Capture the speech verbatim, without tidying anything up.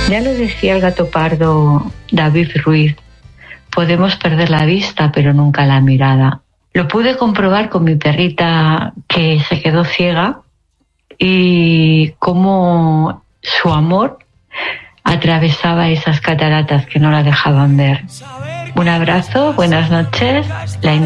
Ya lo decía el gato pardo David Ruiz, podemos perder la vista pero nunca la mirada. Lo pude comprobar con mi perrita que se quedó ciega y cómo su amor atravesaba esas cataratas que no la dejaban ver. Un abrazo, buenas noches. La